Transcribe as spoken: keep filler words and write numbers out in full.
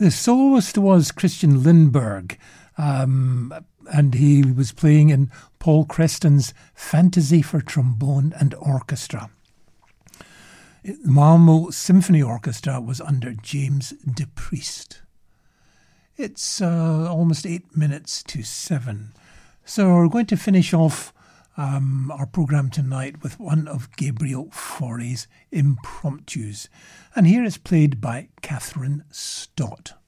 The soloist was Christian Lindberg, um, and he was playing in Paul Creston's Fantasy for Trombone and Orchestra. The Malmo Symphony Orchestra was under James DePriest. It's uh, almost eight minutes to seven. So we're going to finish off um, our programme tonight with one of Gabriel Fauré's impromptus. And here it's played by Catherine Stott.